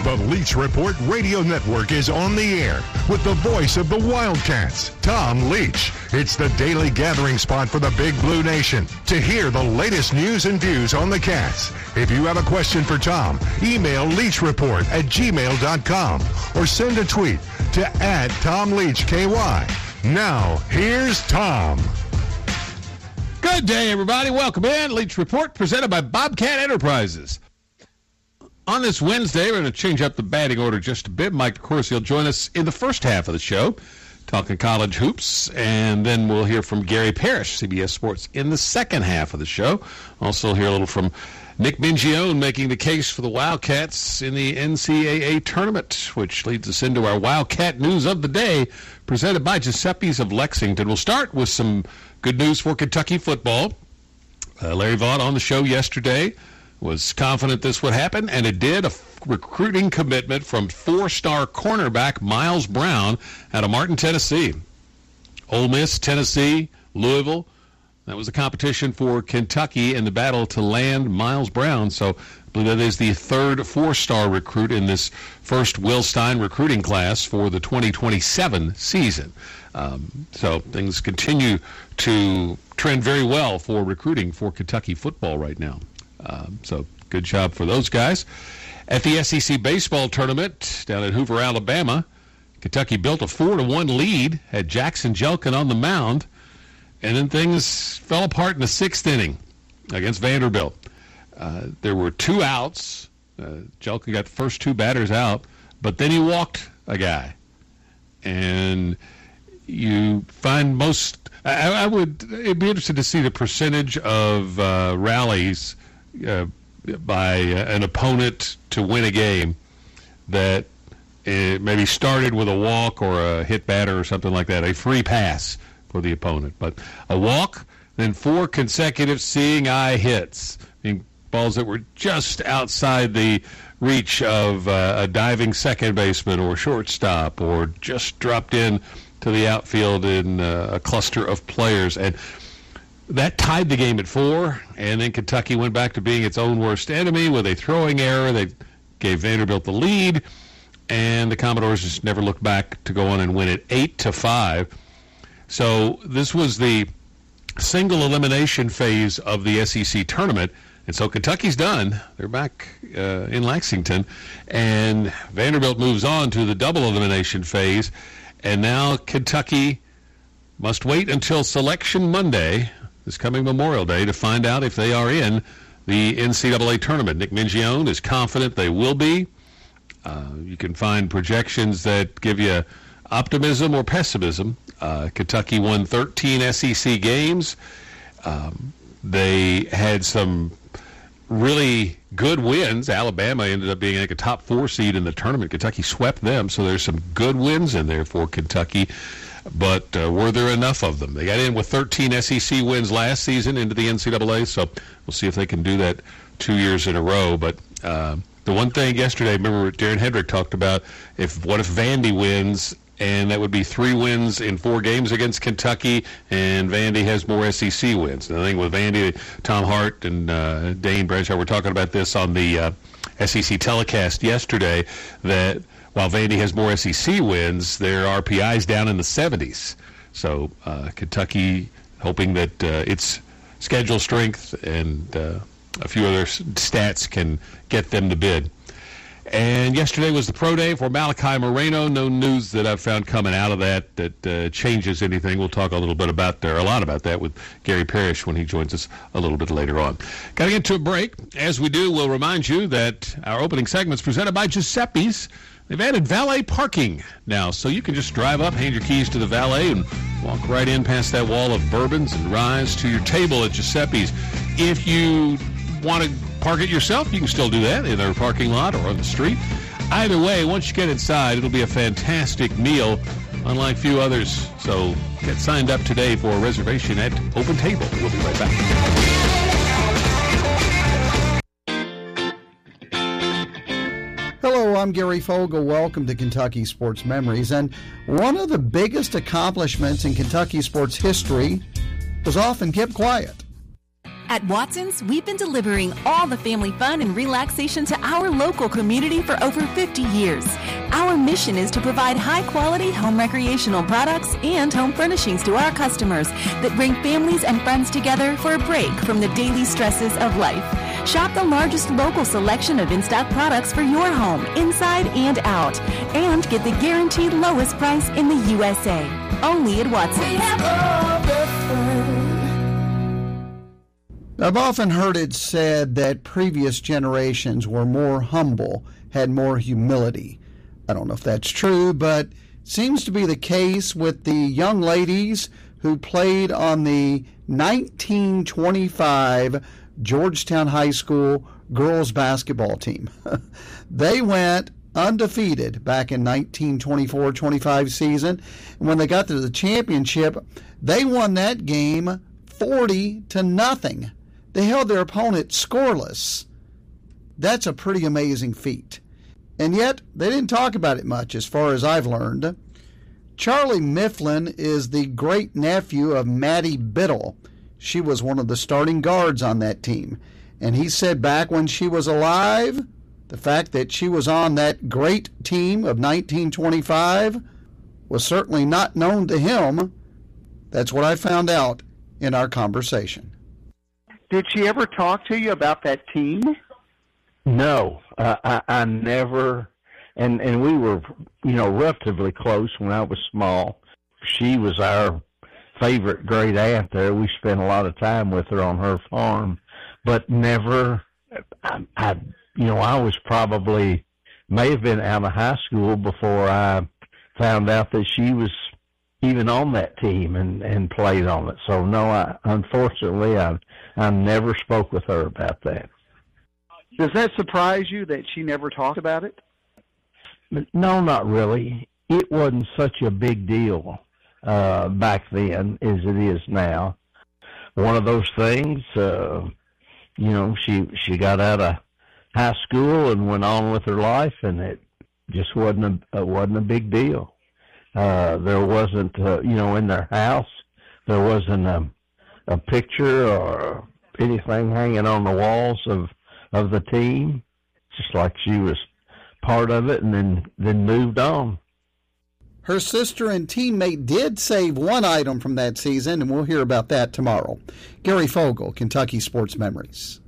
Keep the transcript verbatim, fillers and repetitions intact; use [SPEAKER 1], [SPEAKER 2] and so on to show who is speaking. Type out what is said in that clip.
[SPEAKER 1] The Leach Report Radio Network is on the air with the voice of the Wildcats, Tom Leach. It's the daily gathering spot for the Big Blue Nation to hear the latest news and views on the Cats. If you have a question for Tom, email leachreport at gmail dot com or send a tweet to at Tom Leach K Y. Now, here's Tom.
[SPEAKER 2] Good day, everybody. Welcome in. Leach Report presented by Bobcat Enterprises. On this Wednesday, we're going to change up the batting order just a bit. Mike DeCourcy will join us in the first half of the show, talking college hoops, and then we'll hear from Gary Parrish, C B S Sports, in the second half of the show. Also hear a little from Nick Mingione making the case for the Wildcats in the N C double A tournament, which leads us into our Wildcat news of the day, presented by Giuseppe's of Lexington. We'll start with some good news for Kentucky football. Uh, Larry Vaught on the show yesterday was confident this would happen, and it did. A recruiting commitment from four-star cornerback Miles Brown out of Martin, Tennessee. Ole Miss, Tennessee, Louisville. That was a competition for Kentucky in the battle to land Miles Brown. So I believe that is the third four-star recruit in this first Will Stein recruiting class for the twenty twenty-seven season. Um, so things continue to trend very well for recruiting for Kentucky football right now. Um, so good job for those guys. At the S E C baseball tournament down in Hoover, Alabama, Kentucky built a four to one lead, had Jackson Jelkin on the mound, and then things fell apart in the sixth inning against Vanderbilt. Uh, there were two outs. Uh, Jelkin got the first two batters out, but then he walked a guy. And you find most, I, I would, it'd be interesting to see the percentage of uh, rallies uh, by an opponent to win a game that it maybe started with a walk or a hit batter or something like that, a free pass for the opponent. But a walk, then four consecutive seeing eye hits, I mean, balls that were just outside the reach of uh, a diving second baseman or shortstop, or just dropped in to the outfield in uh, a cluster of players. And that tied the game at four, and then Kentucky went back to being its own worst enemy with a throwing error. They gave Vanderbilt the lead, and the Commodores just never looked back to go on and win it eight to five. So this was the single elimination phase of the S E C tournament, and so Kentucky's done. They're back uh, in Lexington, and Vanderbilt moves on to the double elimination phase, and now Kentucky must wait until Selection Monday, this coming Memorial Day, to find out if they are in the N C double A tournament. Nick Mingione is confident they will be. Uh, you can find projections that give you optimism or pessimism. Uh, Kentucky won thirteen S E C games. Um, they had some really good wins. Alabama ended up being like a top four seed in the tournament. Kentucky swept them, so there's some good wins in there for Kentucky. But uh, were there enough of them? They got in with thirteen S E C wins last season into the N C double A, so we'll see if they can do that two years in a row. But uh, the one thing yesterday, remember Darren Hendrick talked about, if what if Vandy wins, and that would be three wins in four games against Kentucky, and Vandy has more S E C wins. And I think with Vandy, Tom Hart and uh, Dane Bradshaw were talking about this on the uh, S E C telecast yesterday, that while Vandy has more S E C wins, their R P I is down in the seventies. So uh, Kentucky hoping that uh, its schedule strength and uh, a few other stats can get them the bid. And yesterday was the pro day for Malachi Moreno. No news that I've found coming out of that that uh, changes anything. We'll talk a little bit about, or a lot about that with Gary Parrish when he joins us a little bit later on. Got to get to a break. As we do, we'll remind you that our opening segment is presented by Giuseppe's. They've added valet parking now, so you can just drive up, hand your keys to the valet, and walk right in past that wall of bourbons and ryes to your table at Giuseppe's. If you want to park it yourself, you can still do that in their parking lot or on the street. Either way, once you get inside, it'll be a fantastic meal, unlike few others. So get signed up today for a reservation at Open Table. We'll be right back.
[SPEAKER 3] Hello, I'm Gary Fogle. Welcome to Kentucky Sports Memories. And one of the biggest accomplishments in Kentucky sports history was often kept quiet.
[SPEAKER 4] At Watson's, we've been delivering all the family fun and relaxation to our local community for over fifty years. Our mission is to provide high-quality home recreational products and home furnishings to our customers that bring families and friends together for a break from the daily stresses of life. Shop the largest local selection of in-stock products for your home, inside and out, and get the guaranteed lowest price in the U S A. Only at Watson's. We have all the fun.
[SPEAKER 3] I've often heard it said that previous generations were more humble, had more humility. I don't know if that's true, but it seems to be the case with the young ladies who played on the nineteen twenty-five Georgetown High School girls basketball team. They went undefeated back in nineteen twenty-four twenty-five season. And when they got to the championship, they won that game forty to nothing. They held their opponent scoreless. That's a pretty amazing feat. And yet, they didn't talk about it much as far as I've learned. Charlie Mifflin is the great-nephew of Maddie Biddle. She was one of the starting guards on that team. And he said back when she was alive, the fact that she was on that great team of nineteen twenty-five was certainly not known to him. That's what I found out in our conversation.
[SPEAKER 5] Did she ever talk to you about that team?
[SPEAKER 6] No, uh, I, I never, and, and we were, you know, relatively close when I was small. She was our favorite great aunt there. We spent a lot of time with her on her farm, but never, I, I you know, I was probably, may have been out of high school before I found out that she was even on that team and, and played on it. So no, I, unfortunately, I, I never spoke with her about that.
[SPEAKER 5] Does that surprise you that she never talked about it?
[SPEAKER 6] No, not really. It wasn't such a big deal uh, back then as it is now. One of those things, uh, you know, she she got out of high school and went on with her life, and it just wasn't a, it wasn't a big deal. Uh, there wasn't, uh, you know, in their house, there wasn't a, a picture or anything hanging on the walls of, of the team, just like she was part of it and then, then moved on.
[SPEAKER 3] Her sister and teammate did save one item from that season, and we'll hear about that tomorrow. Gary Fogle, Kentucky Sports Memories.